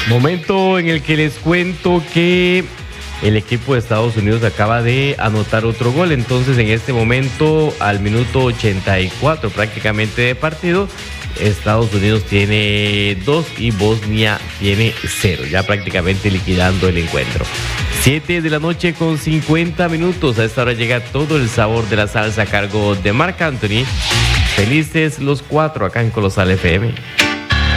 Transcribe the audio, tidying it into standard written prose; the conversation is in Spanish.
Momento en el que les cuento que el equipo de Estados Unidos acaba de anotar otro gol. Entonces, en este momento, al minuto 84 prácticamente de partido, Estados Unidos tiene 2 y Bosnia tiene 0, ya prácticamente liquidando el encuentro. 7 de la noche con 50 minutos. A esta hora llega todo el sabor de la salsa a cargo de Marc Anthony. Felices los 4 acá en Colosal FM.